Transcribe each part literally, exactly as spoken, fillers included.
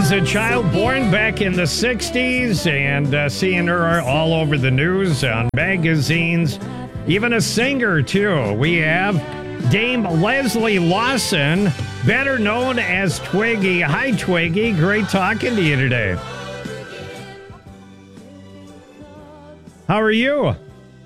was a child born back in the sixties, and uh, seeing her all over the news, on magazines, even a singer, too. We have Dame Leslie Lawson, better known as Twiggy. Hi, Twiggy. Great talking to you today. How are you?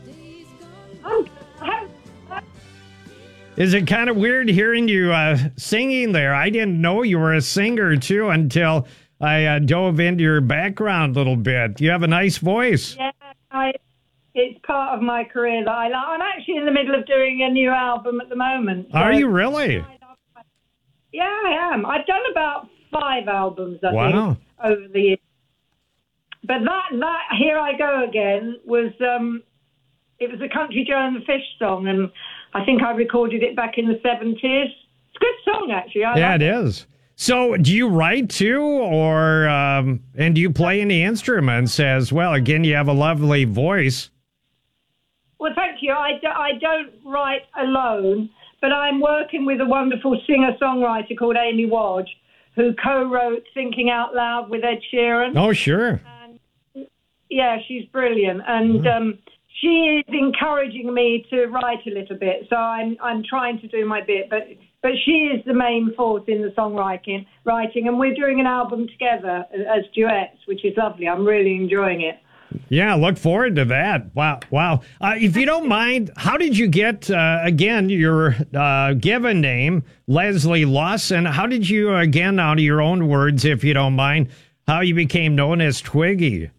Is it kind of weird hearing you uh, singing there? I didn't know you were a singer, too, until I uh, dove into your background a little bit. You have a nice voice. Yeah, I, it's part of my career that I like. I'm actually in the middle of doing a new album at the moment. So are you really? Yeah, I am. I've done about five albums, I wow. think, over the years. But that, that Here I Go Again, was, um, it was a Country Joe and the Fish song, and I think I recorded it back in the seventies. It's a good song, actually. I yeah, like it is. So do you write, too, or um, and do you play any instruments as well? Again, you have a lovely voice. Well, thank you. I, do, I don't write alone, but I'm working with a wonderful singer-songwriter called Amy Wadge, who co-wrote Thinking Out Loud with Ed Sheeran. Oh, sure. And, yeah, she's brilliant. And mm-hmm. um, she is encouraging me to write a little bit, so I'm I'm trying to do my bit. But but she is the main force in the songwriting, writing, and we're doing an album together as duets, which is lovely. I'm really enjoying it. Yeah, look forward to that. Wow, wow. Uh, if you don't mind, how did you get, uh, again, your uh, given name, Leslie Lawson? How did you, again, out of your own words, if you don't mind, how you became known as Twiggy?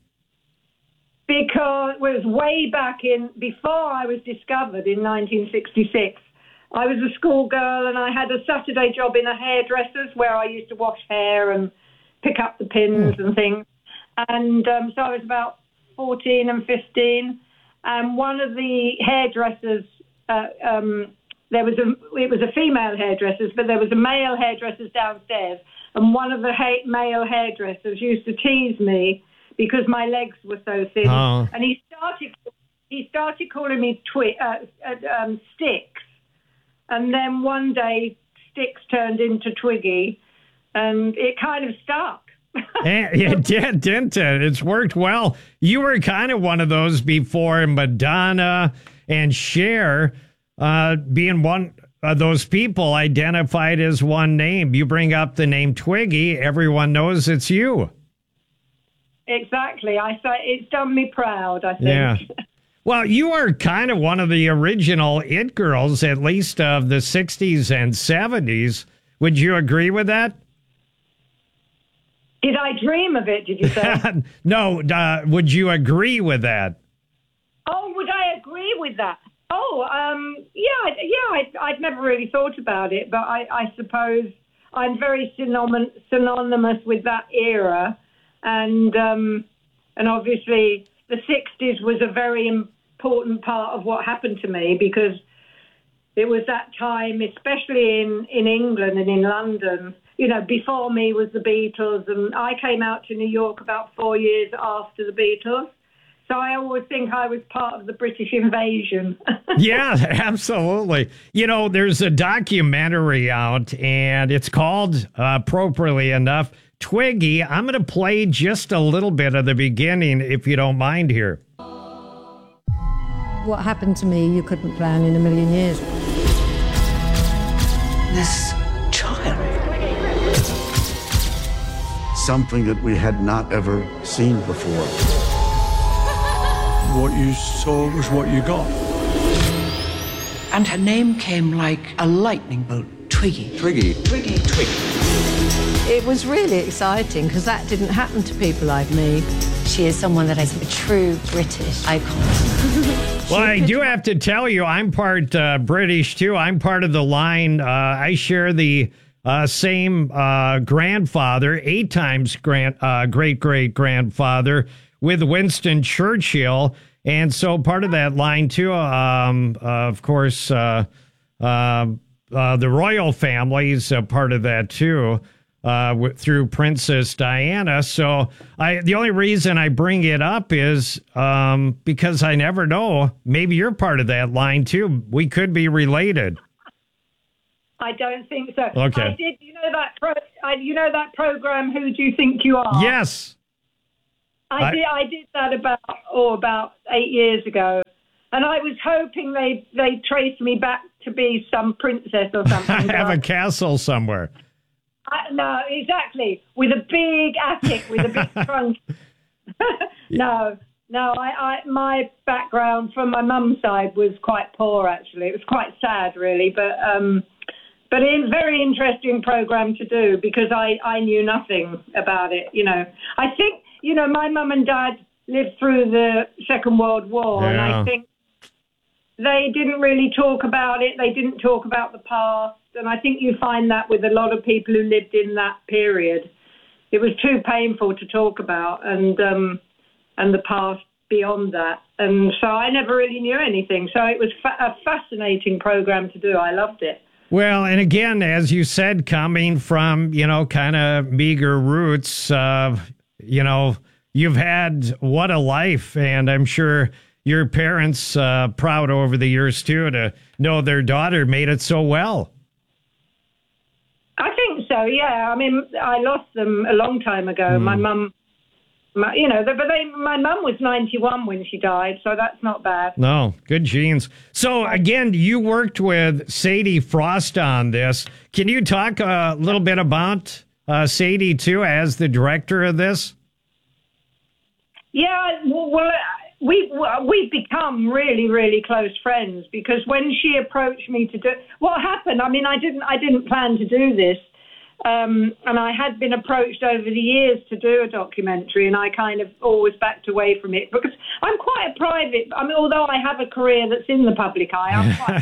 Because it was way back in, before I was discovered in nineteen sixty-six. I was a schoolgirl and I had a Saturday job in a hairdresser's where I used to wash hair and pick up the pins mm. and things. And um, so I was about fourteen and fifteen, and one of the hairdressers, uh, um, there was a, it was a female hairdressers, but there was a male hairdressers downstairs, and one of the ha- male hairdressers used to tease me because my legs were so thin, oh. and he started he started calling me twi- uh, uh, um, Sticks, and then one day Sticks turned into Twiggy, and it kind of stuck. And it did, didn't it? It's worked well. You were kind of one of those before Madonna and Cher, uh, being one of those people identified as one name. You bring up the name Twiggy, everyone knows it's you. Exactly. I say it's done me proud, I think. Yeah. Well, you are kind of one of the original it girls, at least of the sixties and seventies. Would you agree with that? Did I dream of it, did you say? No, uh, would you agree with that? Oh, would I agree with that? Oh, um, yeah, yeah, I, I'd never really thought about it, but I, I suppose I'm very synonym, synonymous with that era. And, um, and obviously the sixties was a very important part of what happened to me because it was that time, especially in, in England and in London. You know, before me was the Beatles, and I came out to New York about four years after the Beatles. So I always think I was part of the British invasion. Yeah, absolutely. You know, there's a documentary out, and it's called, uh, appropriately enough, Twiggy. I'm going to play just a little bit of the beginning, if you don't mind here. What happened to me, you couldn't plan in a million years. This child. Something that we had not ever seen before. What you saw was what you got. And her name came like a lightning bolt. Twiggy. Twiggy. Twiggy. Twiggy. It was really exciting because that didn't happen to people like me. She is someone that is a true British icon. Well, I do have to tell you, I'm part uh, British, too. I'm part of the line. Uh, I share the uh, same uh, grandfather, eight times grand, uh, great-great-grandfather, with Winston Churchill. And so part of that line, too, um, uh, of course, uh, uh, uh, the royal family is a part of that, too. Uh, w- through Princess Diana. So I, the only reason I bring it up is um, because I never know. Maybe you're part of that line, too. We could be related. I don't think so. Okay. I did. You know that. Pro, I, you know that program. Who do you think you are? Yes. I, I did. I did that about oh about eight years ago, and I was hoping they they traced me back to be some princess or something. Have a castle somewhere. I, no, exactly. With a big attic, with a big trunk. no, no. I, I my background from my mum's side was quite poor. Actually, it was quite sad, really. But um, but a very interesting program to do because I I knew nothing about it. You know, I think you know my mum and dad lived through the Second World War, yeah. and I think they didn't really talk about it. They didn't talk about the past. And I think you find that with a lot of people who lived in that period. It was too painful to talk about and um, and the past beyond that. And so I never really knew anything. So it was fa- a fascinating program to do. I loved it. Well, and again, as you said, coming from, you know, kind of meager roots, uh, you know, you've had what a life. And I'm sure your parents uh, proud over the years, too, to know their daughter made it so well. I think so, yeah. I mean, I lost them a long time ago. Mm. My mum, my, you know, but they, my mum was ninety-one when she died, so that's not bad. No, good genes. So, again, you worked with Sadie Frost on this. Can you talk a little bit about uh, Sadie, too, as the director of this? Yeah, well, we we've become really, really close friends because when she approached me to do what happened, I mean, I didn't I didn't plan to do this, um, and I had been approached over the years to do a documentary, and I kind of always backed away from it because I'm quite a private. I mean, although I have a career that's in the public eye, I'm quite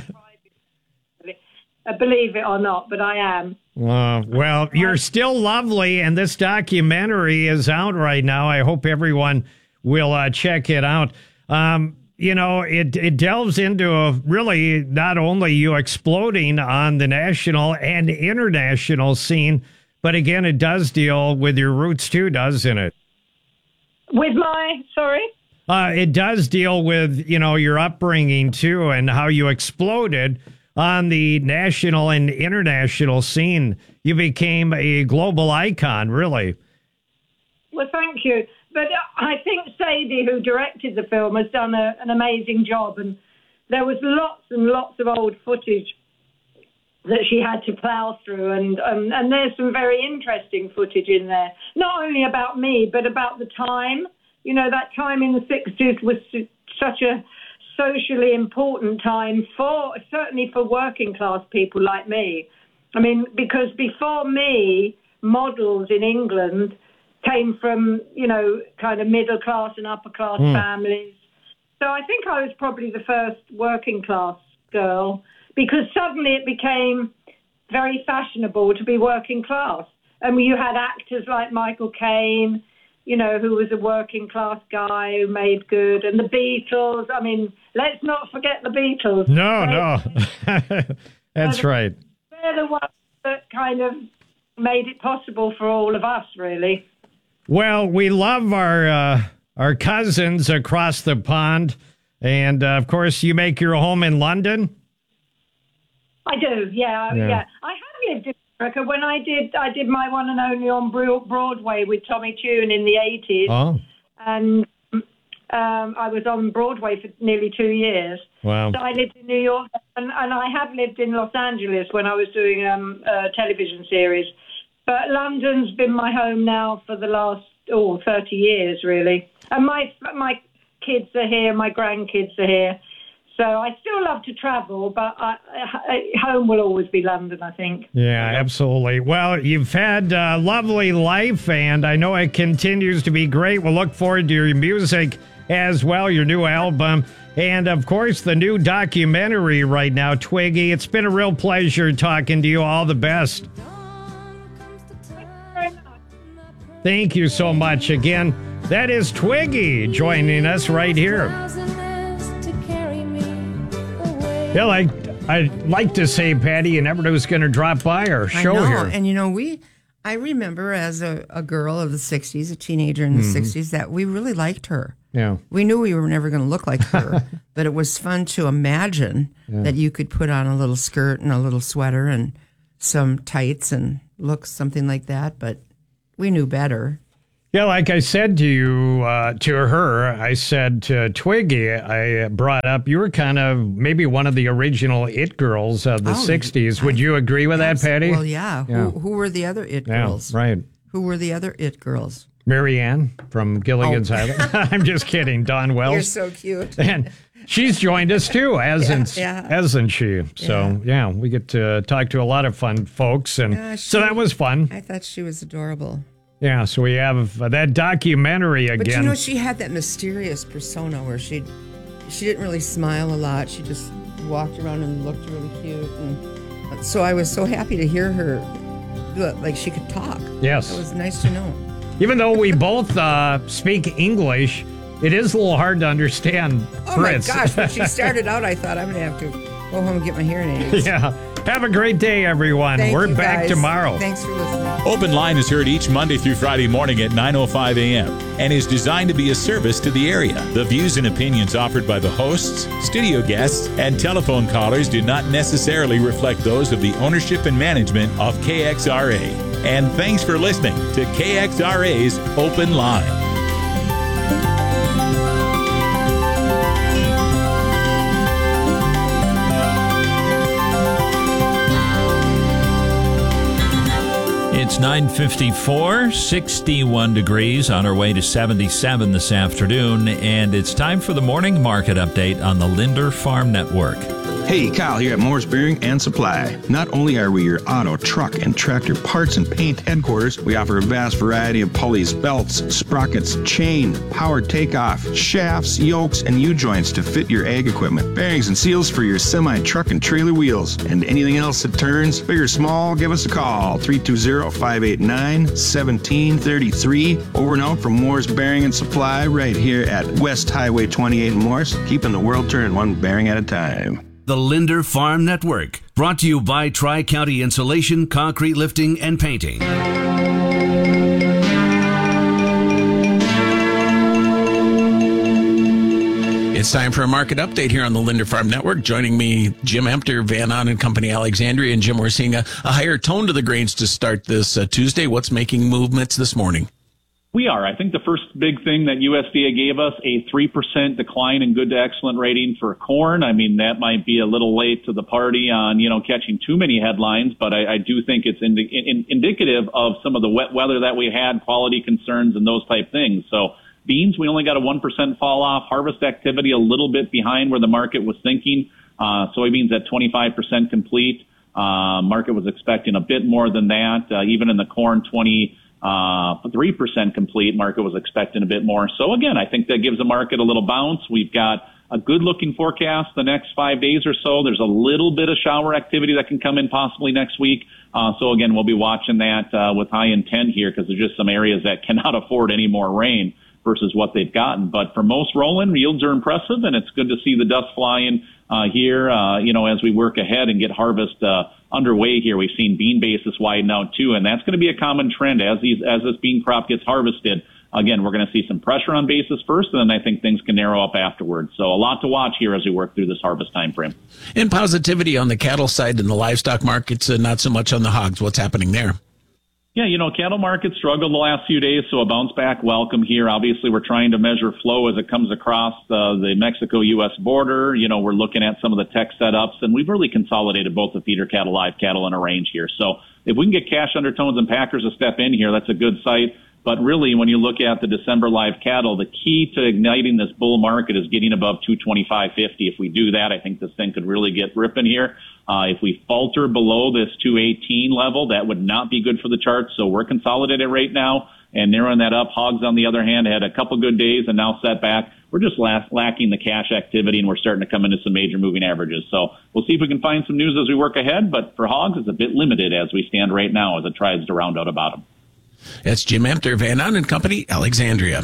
private. Believe it or not, but I am. Uh, well, you're still lovely, and this documentary is out right now. I hope everyone will uh, check it out. Um, you know, it, it delves into a really not only you exploding on the national and international scene, but again, it does deal with your roots too, doesn't it? With my, sorry? Uh, it does deal with, you know, your upbringing too and how you exploded on the national and international scene. You became a global icon, really. Well, thank you. But I think Sadie, who directed the film, has done a, an amazing job. And there was lots and lots of old footage that she had to plough through. And, um, and there's some very interesting footage in there, not only about me, but about the time. You know, that time in the sixties was such a socially important time for, certainly for working class people like me. I mean, because before me, models in England came from, you know, kind of middle class and upper class mm. families. So I think I was probably the first working class girl because suddenly it became very fashionable to be working class. And you had actors like Michael Caine, you know, who was a working class guy who made good. And the Beatles, I mean, let's not forget the Beatles. No, they, no. That's they're, right. They're the ones that kind of made it possible for all of us, really. Well, we love our uh, our cousins across the pond. And, uh, of course, you make your home in London? I do, yeah, yeah. yeah. I have lived in America. When I did I did my one and only on Broadway with Tommy Tune in the eighties. Oh. And um, I was on Broadway for nearly two years. Wow. So I lived in New York, and, and I have lived in Los Angeles when I was doing um, a television series. But London's been my home now for the last, oh, thirty years, really. And my my kids are here, my grandkids are here. So I still love to travel, but I, I, home will always be London, I think. Yeah, absolutely. Well, you've had a lovely life, and I know it continues to be great. We'll look forward to your music as well, your new album, and, of course, the new documentary right now, Twiggy. It's been a real pleasure talking to you. All the best. Thank you so much. Again, that is Twiggy joining us right here. Yeah, like I'd like to say, Patty, you never knew was going to drop by our show I know. here. And, you know, we, I remember as a, a girl of the sixties, a teenager in the mm-hmm. sixties, that we really liked her. Yeah. We knew we were never going to look like her, but it was fun to imagine yeah. that you could put on a little skirt and a little sweater and some tights and looks, something like that, but we knew better. Yeah, like I said to you, uh, to her, I said to Twiggy, I brought up, you were kind of maybe one of the original It girls of the Oh, sixties. Would I- you agree with that, Yes. Patty? Well, yeah. Yeah. Who, who were the other It Yeah, girls? right. Who were the other It girls? Marianne from Gilligan's Oh. Island. I'm just kidding. Dawn Wells. You're so cute. And she's joined us too, hasn't, yeah. hasn't she? So, yeah. we get to talk to a lot of fun folks. And Yeah, so she- that was fun. I thought she was adorable. Yeah, so we have uh, that documentary again. But you know, she had that mysterious persona where she she didn't really smile a lot. She just walked around and looked really cute. And so I was so happy to hear her do it, like she could talk. Yes. It was nice to know. Even though we both uh, speak English, it is a little hard to understand Oh Fritz. my gosh, when she started out, I thought I'm going to have to go home and get my hearing aids. Yeah. Have a great day, everyone. Thank We're you, back guys. tomorrow. Thanks for listening. Open Line is heard each Monday through Friday morning at nine oh five a.m. and is designed to be a service to the area. The views and opinions offered by the hosts, studio guests, and telephone callers do not necessarily reflect those of the ownership and management of K X R A. And thanks for listening to K X R A's Open Line. It's nine fifty-four, sixty-one degrees, on our way to seventy-seven this afternoon, and it's time for the morning market update on the Linder Farm Network. Hey, Kyle here at Moore's Bearing and Supply. Not only are we your auto, truck, and tractor parts and paint headquarters, we offer a vast variety of pulleys, belts, sprockets, chain, power takeoff, shafts, yokes, and U-joints to fit your ag equipment, bearings and seals for your semi, truck, and trailer wheels, and anything else that turns. Big or small, give us a call, three two zero, five eight nine, one seven three three. Over and out from Moore's Bearing and Supply right here at West Highway twenty-eight in Morris, keeping the world turning one bearing at a time. The Linder Farm Network, brought to you by Tri-County Insulation, Concrete Lifting, and Painting. It's time for a market update here on the Linder Farm Network. Joining me, Jim Emter, Van On and Company, Alexandria. And Jim, we're seeing a, a higher tone to the grains to start this uh, Tuesday. What's making movements this morning? We are. I think the first big thing that U S D A gave us, a three percent decline in good to excellent rating for corn. I mean, that might be a little late to the party on, you know, catching too many headlines, but I, I do think it's indi- in, indicative of some of the wet weather that we had, quality concerns, and those type things. So beans, we only got a one percent fall off. Harvest activity a little bit behind where the market was thinking. Uh, soybeans at twenty-five percent complete. Uh, market was expecting a bit more than that. Uh, even in the corn, twenty Uh, three percent complete. Market was expecting a bit more. So again, I think that gives the market a little bounce. We've got a good looking forecast the next five days or so. There's a little bit of shower activity that can come in possibly next week. Uh, so again, we'll be watching that, uh, with high intent here because there's just some areas that cannot afford any more rain versus what they've gotten. But for most rolling, yields are impressive, and it's good to see the dust flying, uh, here, uh, you know, as we work ahead and get harvest, uh, underway here. We've seen bean basis widen out too, and that's going to be a common trend as these as this bean crop gets harvested. Again, we're going to see some pressure on basis first, and then I think things can narrow up afterwards. So a lot to watch here as we work through this harvest time frame. And positivity on the cattle side and the livestock markets, uh, not so much on the hogs. What's happening there? Yeah, you know, cattle market struggled the last few days, so a bounce back welcome here. Obviously, we're trying to measure flow as it comes across the, the Mexico-U S border. You know, we're looking at some of the tech setups, and we've really consolidated both the feeder cattle, live cattle in a range here. So if we can get cash undertones and packers to step in here, that's a good sight. But really, when you look at the December live cattle, the key to igniting this bull market is getting above two twenty-five fifty. If we do that, I think this thing could really get ripping here. Uh, if we falter below this two eighteen level, that would not be good for the chart. So we're consolidated right now and narrowing that up. Hogs, on the other hand, had a couple good days and now set back. We're just la- lacking the cash activity, and we're starting to come into some major moving averages. So we'll see if we can find some news as we work ahead. But for hogs, it's a bit limited as we stand right now as it tries to round out a bottom. That's Jim Emter, Van On and Company, Alexandria.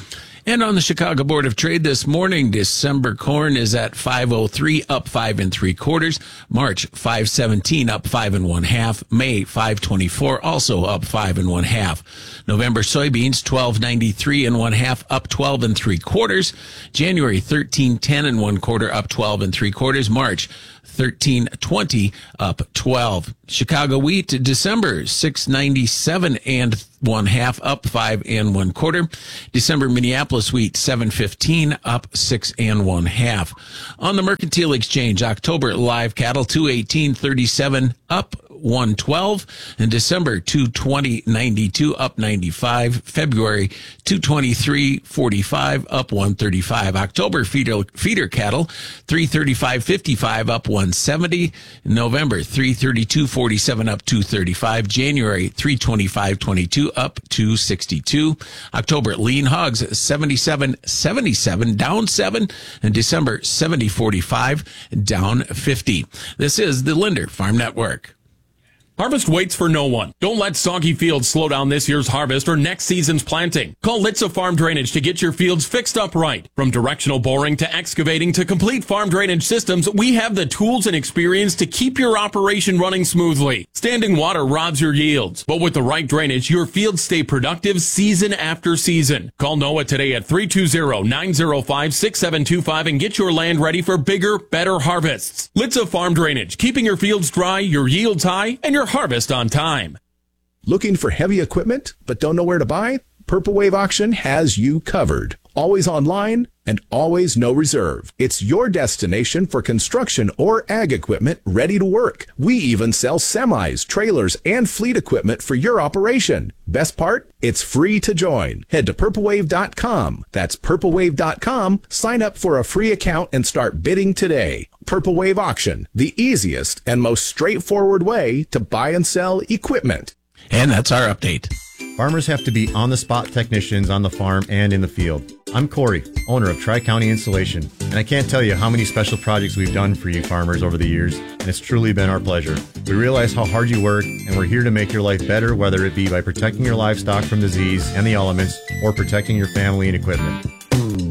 And on the Chicago Board of Trade this morning, December corn is at five oh three, up five and three quarters. March five seventeen, up five and one half. May five twenty-four, also up five and one half. November soybeans twelve ninety-three and one half, up twelve and three quarters. January thirteen ten and one quarter, up twelve and three quarters. March thirteen twenty, up twelve. Chicago wheat, December six ninety-seven and one half, up five and one quarter. December Minneapolis wheat seven fifteen, up six and one half. On the Mercantile Exchange, October live cattle two eighteen thirty-seven, up one twelve. In December two twenty ninety-two, up ninety-five. February two twenty-three forty-five, up one thirty-five. October feeder feeder cattle three thirty-five fifty-five, up one seventy. November three thirty-two forty-seven, up two thirty-five. January three twenty-five twenty-two, up two sixty-two. October lean hogs seventy-seven seventy-seven, down seven. And December seventy forty-five, down fifty. This is the Linder Farm Network. Harvest waits for no one. Don't let soggy fields slow down this year's harvest or next season's planting. Call Litza Farm Drainage to get your fields fixed up right. From directional boring to excavating to complete farm drainage systems, we have the tools and experience to keep your operation running smoothly. Standing water robs your yields, but with the right drainage, your fields stay productive season after season. Call Noah today at three two zero, nine zero five, six seven two five and get your land ready for bigger, better harvests. Litza Farm Drainage, keeping your fields dry, your yields high, and your harvest on time. Looking for heavy equipment but don't know where to buy? Purple Wave Auction has you covered. Always online and always no reserve. It's your destination for construction or ag equipment ready to work. We even sell semis, trailers, and fleet equipment for your operation. Best part? It's free to join. Head to purple wave dot com. That's purple wave dot com. Sign up for a free account and start bidding today. Purple Wave Auction, the easiest and most straightforward way to buy and sell equipment. And that's our update. Farmers have to be on-the-spot technicians on the farm and in the field. I'm Corey, owner of Tri-County Insulation, and I can't tell you how many special projects we've done for you farmers over the years, and it's truly been our pleasure. We realize how hard you work, and we're here to make your life better, whether it be by protecting your livestock from disease and the elements, or protecting your family and equipment.